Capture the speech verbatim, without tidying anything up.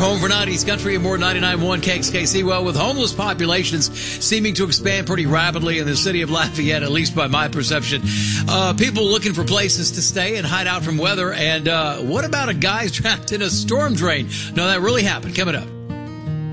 home for nineties country and more ninety-nine point one K X K C. Well, with homeless populations seeming to expand pretty rapidly in the city of Lafayette, at least by my perception, uh, people looking for places to stay and hide out from weather. And uh, what about a guy trapped in a storm drain? No, that really happened. Coming up.